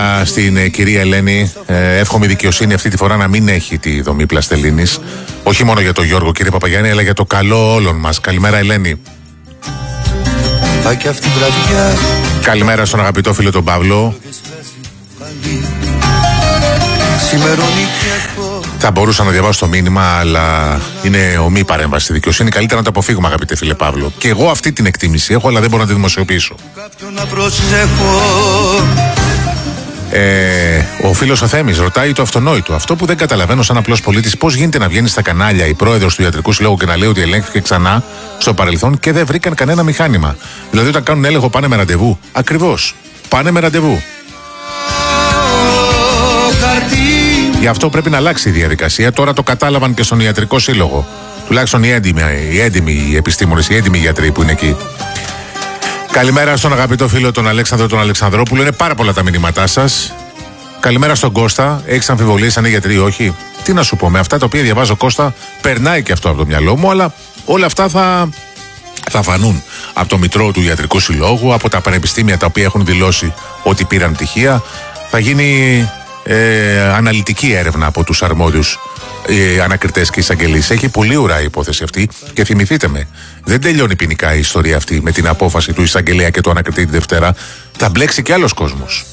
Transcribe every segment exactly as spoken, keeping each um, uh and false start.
Στην ε, κυρία Ελένη, ε, εύχομαι η δικαιοσύνη αυτή τη φορά να μην έχει τη δομή πλαστελίνης. Όχι μόνο για τον Γιώργο, κύριε Παπαγιάννη, αλλά για το καλό όλων μας. Καλημέρα, Ελένη. Αυτή βραδιά... Καλημέρα στον αγαπητό φίλο τον Παύλο. Θα μπορούσα να διαβάσω το μήνυμα, αλλά είναι ομή παρέμβαση στη δικαιοσύνη. Καλύτερα να το αποφύγουμε, αγαπητέ φίλε Παύλο. Και εγώ αυτή την εκτίμηση έχω, αλλά δεν μπορώ να τη δημοσιοποιήσω. Ε, ο φίλος ο Θέμης ρωτάει το αυτονόητο. Αυτό που δεν καταλαβαίνω σαν απλός πολίτης, πώς γίνεται να βγαίνει στα κανάλια η πρόεδρος του Ιατρικού Συλλόγου και να λέει ότι ελέγχθηκε ξανά στο παρελθόν και δεν βρήκαν κανένα μηχάνημα. Δηλαδή, όταν κάνουν έλεγχο, πάνε με ραντεβού. Ακριβώς. Πάνε με ραντεβού. Γι' αυτό πρέπει να αλλάξει η διαδικασία. Τώρα το κατάλαβαν και στον Ιατρικό Σύλλογο. Τουλάχιστον οι έντιμοι, οι έντιμοι οι επιστήμονες, οι έντιμοι γιατροί που είναι εκεί. Καλημέρα στον αγαπητό φίλο τον Αλέξανδρο τον Αλεξανδρόπουλο. Είναι πάρα πολλά τα μηνύματά σας. Καλημέρα στον Κώστα. Έχεις αμφιβολίες αν είναι γιατροί ή όχι? Τι να σου πω, με αυτά τα οποία διαβάζω, Κώστα, περνάει και αυτό από το μυαλό μου, αλλά όλα αυτά θα, θα φανούν από το Μητρό του Ιατρικού Συλλόγου, από τα πανεπιστήμια τα οποία έχουν δηλώσει ότι πήραν πτυχία. Θα γίνει ε, αναλυτική έρευνα από τους αρμόδιους οι ανακριτές και εισαγγελείς. Έχει πολύ ουρά η υπόθεση αυτή και θυμηθείτε με, δεν τελειώνει ποινικά η ιστορία αυτή με την απόφαση του εισαγγελέα και του ανακριτή τη Δευτέρα. Θα μπλέξει και άλλος κόσμος.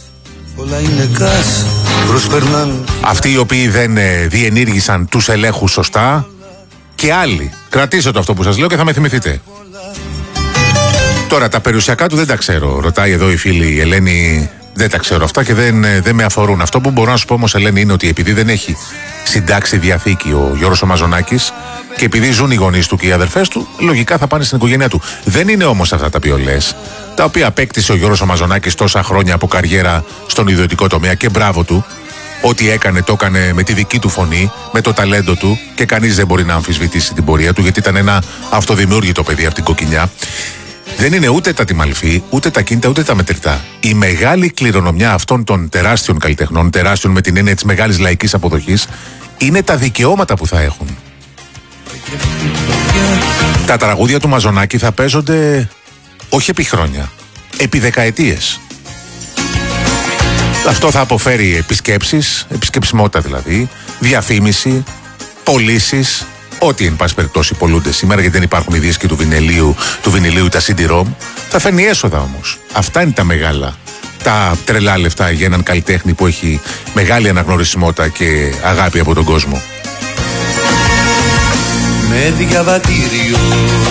Αυτοί οι οποίοι δεν ε, διενήργησαν τους ελέγχους σωστά και άλλοι. Κρατήστε το αυτό που σας λέω και θα με θυμηθείτε. Τώρα τα περιουσιακά του δεν τα ξέρω. Ρωτάει εδώ η φίλη η Ελένη. Δεν τα ξέρω αυτά και δεν, δεν με αφορούν. Αυτό που μπορώ να σου πω όμως, Ελένη, είναι ότι επειδή δεν έχει συντάξει διαθήκη ο Γιώργος ο Μαζονάκης και επειδή ζουν οι γονείς του και οι αδερφές του, λογικά θα πάνε στην οικογένειά του. Δεν είναι όμως αυτά τα πιο λες, τα οποία απέκτησε ο Γιώργος ο Μαζονάκης τόσα χρόνια από καριέρα στον ιδιωτικό τομέα και μπράβο του. Ό,τι έκανε, το έκανε με τη δική του φωνή, με το ταλέντο του και κανείς δεν μπορεί να αμφισβητήσει την πορεία του, γιατί ήταν ένα αυτοδημιούργητο παιδί από την κοκκινιά. Δεν είναι ούτε τα τιμαλφή, ούτε τα κίνητα, ούτε τα μετρητά. Η μεγάλη κληρονομιά αυτών των τεράστιων καλλιτεχνών, τεράστιων με την έννοια της μεγάλης λαϊκής αποδοχής, είναι τα δικαιώματα που θα έχουν. Τα τραγούδια του Μαζονάκη θα παίζονται όχι επί χρόνια, επί δεκαετίες. Αυτό θα αποφέρει επισκέψεις, επισκεψιμότητα δηλαδή, διαφήμιση, πωλήσεις. Ό,τι εν πάση περιπτώσει πολλούνται σήμερα, γιατί δεν υπάρχουν οι δίσκοι του βινιλίου, του βινιλίου τα σι ντι-ROM. Θα φέρνει έσοδα όμως. Αυτά είναι τα μεγάλα, τα τρελά λεφτά για έναν καλλιτέχνη που έχει μεγάλη αναγνωρισιμότητα και αγάπη από τον κόσμο. Με διαβατήριο.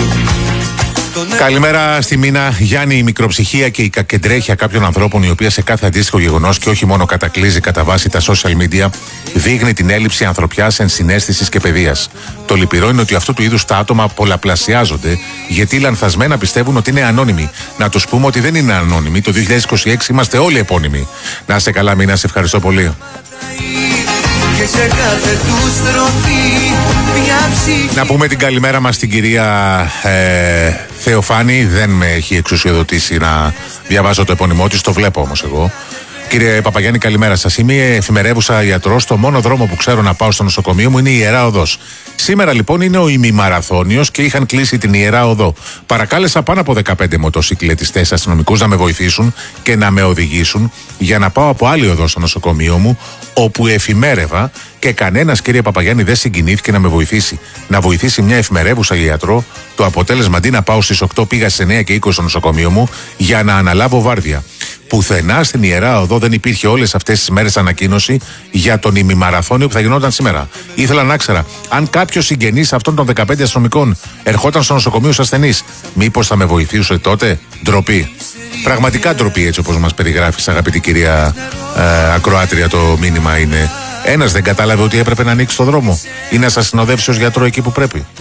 Καλημέρα στη Μίνα. Γιάννη, η μικροψυχία και η κακεντρέχεια κάποιων ανθρώπων, η οποία σε κάθε αντίστοιχο γεγονός και όχι μόνο κατακλείζει κατά βάση τα social media, δείχνει την έλλειψη ανθρωπιάς, ενσυναίσθησης και παιδείας. Το λυπηρό είναι ότι αυτού του είδους τα άτομα πολλαπλασιάζονται, γιατί λανθασμένα πιστεύουν ότι είναι ανώνυμοι. Να τους πούμε ότι δεν είναι ανώνυμοι. Το δύο χιλιάδες είκοσι έξι είμαστε όλοι επώνυμοι. Να είσαι καλά, Μίνα, σε ευχαριστώ πολύ. Και σε κάθε του στροφή, να πούμε την καλημέρα μας στην κυρία ε, Θεοφάνη. Δεν με έχει εξουσιοδοτήσει να διαβάζω το επώνυμό της, το βλέπω όμως εγώ. Κύριε Παπαγιάννη, καλημέρα σας. Είμαι εφημερεύουσα ιατρός. Το μόνο δρόμο που ξέρω να πάω στο νοσοκομείο μου είναι η Ιερά Οδός. Σήμερα λοιπόν είναι ο ημιμαραθώνιος και είχαν κλείσει την Ιερά Οδό. Παρακάλεσα πάνω από δεκαπέντε μοτοσυκλετιστές αστυνομικούς να με βοηθήσουν και να με οδηγήσουν για να πάω από άλλη οδό στο νοσοκομείο μου, όπου εφημέρευα και κανένας, κύριε Παπαγιάννη, δεν συγκινήθηκε να με βοηθήσει. Να βοηθήσει μια εφημερεύουσα ιατρό. Το αποτέλεσμα, αντί να πάω στις οκτώ, πήγα στις εννιά και είκοσι στο νοσοκομείο μου για να αναλάβω βάρδια. Πουθενά στην Ιερά Οδό δεν υπήρχε όλες αυτές τις μέρες ανακοίνωση για τον ημιμαραθώνιο που θα γινόταν σήμερα. Ήθελα να ξέρω αν κάποιος συγγενής αυτών των δεκαπέντε αστυνομικών ερχόταν στο νοσοκομείο στους ασθενείς, μήπως θα με βοηθούσε τότε? Ντροπή. Πραγματικά ντροπή, έτσι όπως μας περιγράφεις, αγαπητή κυρία ε, ακροάτρια. Το μήνυμα είναι: ένας δεν κατάλαβε ότι έπρεπε να ανοίξει το δρόμο ή να σας συνοδεύσει ως γιατρό εκεί που πρέπει.